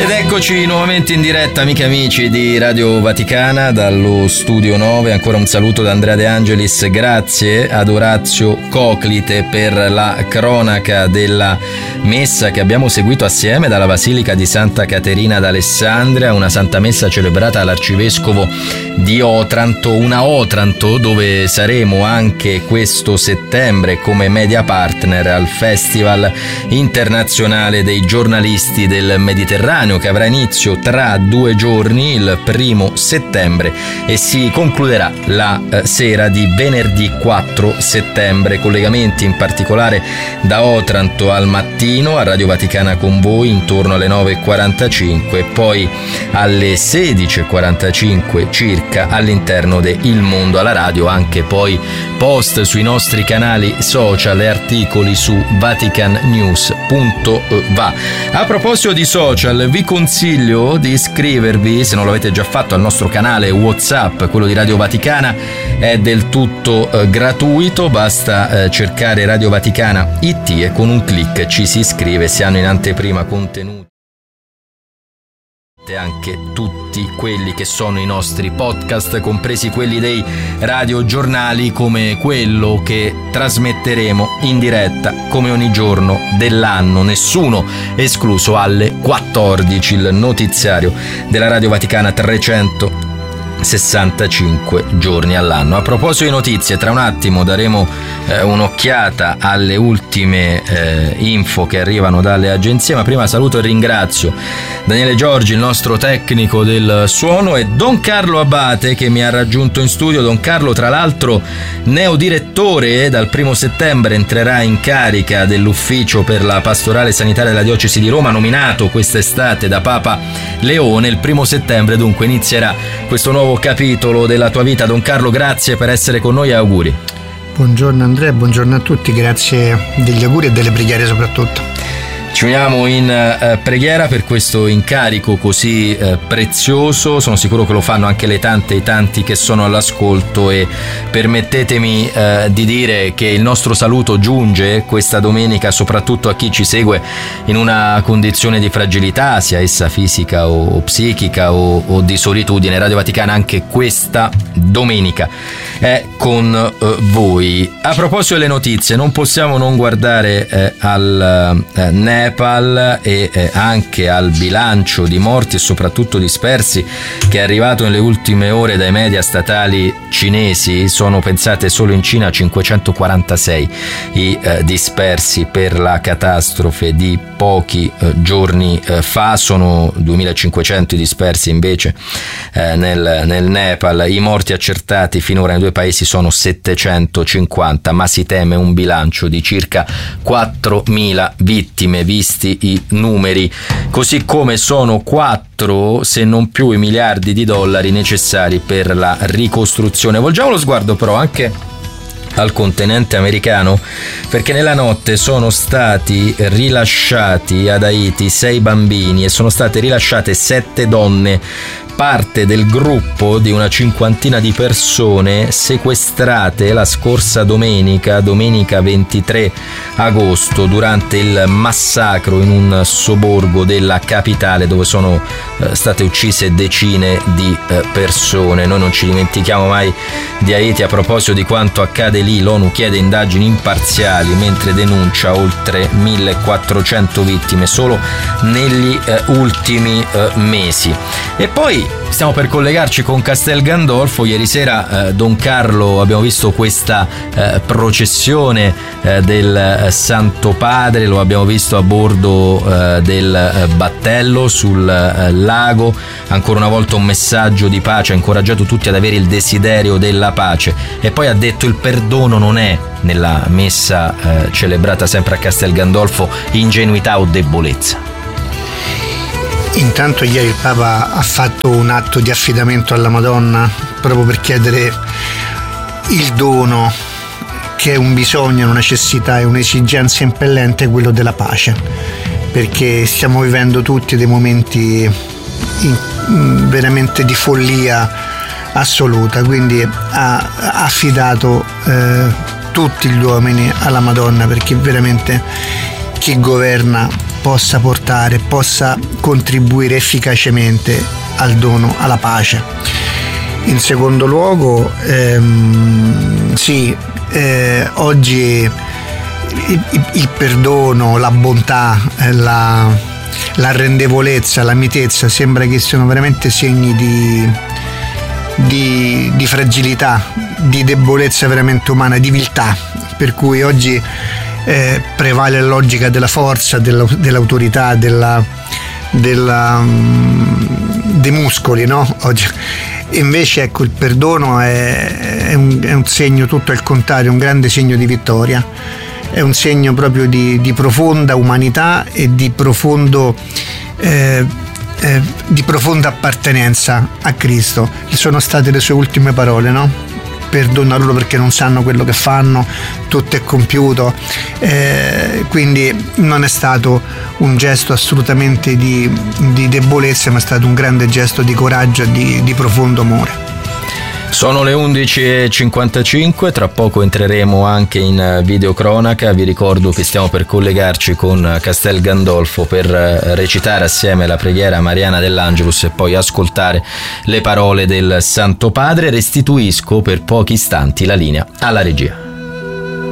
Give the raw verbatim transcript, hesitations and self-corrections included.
Ed eccoci nuovamente in diretta, amiche e amici di Radio Vaticana, dallo studio nove. Ancora un saluto da Andrea De Angelis. Grazie ad Orazio Coclite per la cronaca della messa che abbiamo seguito assieme dalla Basilica di Santa Caterina d'Alessandria, una santa messa celebrata dall'arcivescovo di Otranto, una Otranto dove saremo anche questo settembre come media partner al Festival internazionale dei giornalisti del Mediterraneo, che avrà inizio tra due giorni, il primo settembre, e si concluderà la eh, sera di venerdì quattro settembre. Collegamenti in particolare da Otranto al mattino a Radio Vaticana con voi intorno alle nove e quarantacinque, poi alle sedici e quarantacinque circa all'interno de Il Mondo alla radio, anche poi post sui nostri canali social e articoli su vatican news punto va. A proposito di social, vi consiglio di iscrivervi, se non l'avete già fatto, al nostro canale WhatsApp, quello di Radio Vaticana. È del tutto eh, gratuito, basta eh, cercare Radio Vaticana I T e con un clic ci si iscrive. Si hanno in anteprima contenuti, anche tutti quelli che sono i nostri podcast, compresi quelli dei radiogiornali, come quello che trasmetteremo in diretta come ogni giorno dell'anno, nessuno escluso, alle quattordici, il notiziario della Radio Vaticana trecentosessantacinque giorni all'anno. A proposito di notizie, tra un attimo daremo eh, un'occhiata alle ultime eh, info che arrivano dalle agenzie, ma prima saluto e ringrazio Daniele Giorgi, il nostro tecnico del suono, e Don Carlo Abate che mi ha raggiunto in studio. Don Carlo, tra l'altro neodirettore, dal primo settembre entrerà in carica dell'ufficio per la pastorale sanitaria della diocesi di Roma, nominato quest'estate da Papa Leone. Il primo settembre dunque inizierà questo nuovo capitolo della tua vita. Don Carlo, grazie per essere con noi e auguri. Buongiorno Andrea, buongiorno a tutti, grazie degli auguri e delle preghiere soprattutto. Ci uniamo in eh, preghiera per questo incarico così eh, prezioso. Sono sicuro che lo fanno anche le tante e i tanti che sono all'ascolto, e permettetemi eh, di dire che il nostro saluto giunge questa domenica soprattutto a chi ci segue in una condizione di fragilità, sia essa fisica o, o psichica o, o di solitudine. Radio Vaticana anche questa domenica è con eh, voi. A proposito delle notizie, non possiamo non guardare eh, al eh, Nepal e eh, anche al bilancio di morti e soprattutto dispersi che è arrivato nelle ultime ore dai media statali cinesi. Sono, pensate, solo in Cina cinquecentoquarantasei i eh, dispersi per la catastrofe di pochi eh, giorni eh, fa. Sono duemilacinquecento i dispersi invece eh, nel, nel Nepal. I morti accertati finora nei due paesi sono settecentocinquanta, ma si teme un bilancio di circa quattromila vittime, visti i numeri, così come sono quattro se non più i miliardi di dollari necessari per la ricostruzione. Volgiamo lo sguardo però anche al continente americano, perché nella notte sono stati rilasciati ad Haiti sei bambini e sono state rilasciate sette donne, parte del gruppo di una cinquantina di persone sequestrate la scorsa domenica, domenica ventitré agosto, durante il massacro in un sobborgo della capitale dove sono eh, state uccise decine di eh, persone. Noi non ci dimentichiamo mai di Haiti. A proposito di quanto accade lì, l'ONU chiede indagini imparziali mentre denuncia oltre millequattrocento vittime solo negli eh, ultimi eh, mesi. E poi stiamo per collegarci con Castel Gandolfo. Ieri sera, eh, Don Carlo, abbiamo visto questa eh, processione eh, del eh, Santo Padre, lo abbiamo visto a bordo eh, del eh, battello sul eh, lago. Ancora una volta un messaggio di pace, ha incoraggiato tutti ad avere il desiderio della pace, e poi ha detto: il perdono non è, nella messa eh, celebrata sempre a Castel Gandolfo, ingenuità o debolezza. Intanto ieri il Papa ha fatto un atto di affidamento alla Madonna proprio per chiedere il dono, che è un bisogno, una necessità e un'esigenza impellente, quello della pace, perché stiamo vivendo tutti dei momenti in, veramente di follia assoluta, quindi ha affidato eh, tutti gli uomini alla Madonna, perché veramente chi governa possa portare, possa contribuire efficacemente al dono, alla pace. In secondo luogo, ehm, sì, eh, oggi il, il perdono, la bontà, la, l'arrendevolezza, la mitezza sembra che siano veramente segni di, di, di fragilità, di debolezza veramente umana, di viltà, per cui oggi eh, prevale la logica della forza, della, dell'autorità, della, della, dei muscoli, no? Oggi. Invece ecco, il perdono è, è, un, è un segno tutto al contrario, un grande segno di vittoria, è un segno proprio di, di profonda umanità e di profondo eh, eh, di profonda appartenenza a Cristo. Sono state le sue ultime parole, no? Perdona loro perché non sanno quello che fanno, tutto è compiuto, eh, quindi non è stato un gesto assolutamente di, di debolezza, ma è stato un grande gesto di coraggio e di, di profondo amore. Sono le undici e cinquantacinque, tra poco entreremo anche in videocronaca. Vi ricordo che stiamo per collegarci con Castel Gandolfo per recitare assieme la preghiera mariana dell'Angelus e poi ascoltare le parole del Santo Padre. Restituisco per pochi istanti la linea alla regia.